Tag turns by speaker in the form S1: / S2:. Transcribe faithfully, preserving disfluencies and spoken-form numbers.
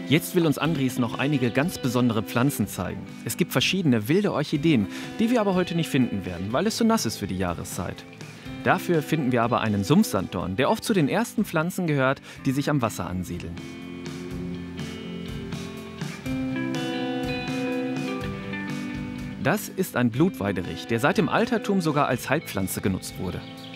S1: Jetzt will uns Andries noch einige ganz besondere Pflanzen zeigen. Es gibt verschiedene wilde Orchideen, die wir aber heute nicht finden werden, weil es zu nass ist für die Jahreszeit. Dafür finden wir aber einen Sumpfsanddorn, der oft zu den ersten Pflanzen gehört, die sich am Wasser ansiedeln. Das ist ein Blutweiderich, der seit dem Altertum sogar als Heilpflanze genutzt wurde.